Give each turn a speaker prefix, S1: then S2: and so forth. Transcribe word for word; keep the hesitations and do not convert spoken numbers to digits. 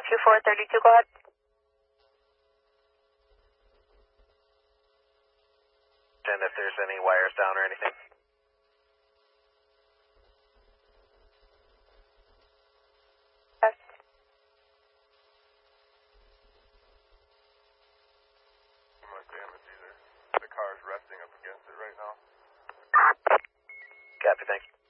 S1: two four thirty-two, go ahead.
S2: And if there's any wires down or anything.
S1: Yes.
S3: Much damage either. The car's resting up against it right now.
S2: Copy, thanks.